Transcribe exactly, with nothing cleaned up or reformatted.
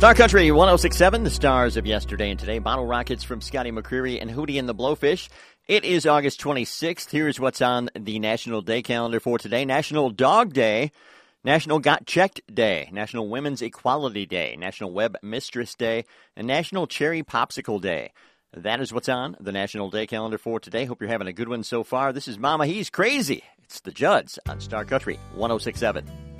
Star Country one oh six point seven, the stars of yesterday and today. Bottle Rockets from Scotty McCreery and Hootie and the Blowfish. It is August twenty-sixth. Here's what's on the National Day calendar for today. National Dog Day, National Got Checked Day, National Women's Equality Day, National Web Mistress Day, and National Cherry Popsicle Day. That is what's on the National Day calendar for today. Hope you're having a good one so far. This is Mama He's Crazy. It's the Judds on Star Country one oh six point seven.